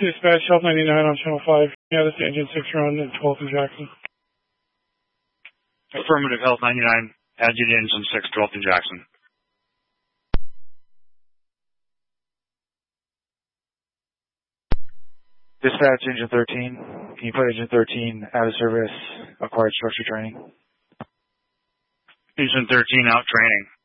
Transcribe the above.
Dispatch, Health 99 on Channel 5. Yeah, this is Engine 6 around 12th and Jackson. Affirmative, Health 99. Add you to Engine 6, 12th and Jackson. Dispatch, Engine 13. Can you put Engine 13 out of service, acquired structure training? Engine 13 out training.